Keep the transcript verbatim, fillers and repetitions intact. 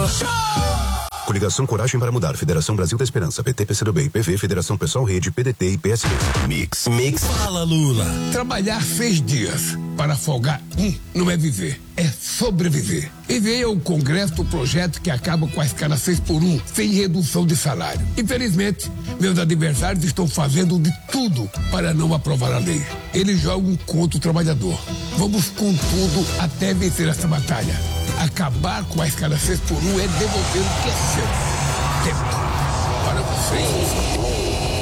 Coligação Coragem para Mudar, Federação Brasil da Esperança, P T, P C do B, I P V, Federação Pessoal Rede, P D T e P S B. Mix, mix. Fala, Lula. Trabalhar seis dias para folgar um não é viver, é sobreviver. Enviei ao Congresso o projeto que acaba com a escala seis por um, sem redução de salário. Infelizmente, meus adversários estão fazendo de tudo para não aprovar a lei. Eles jogam contra o trabalhador. Vamos com tudo até vencer essa batalha. Acabar com a escala seis por um é devolver o que é seu. Tempo para vocês.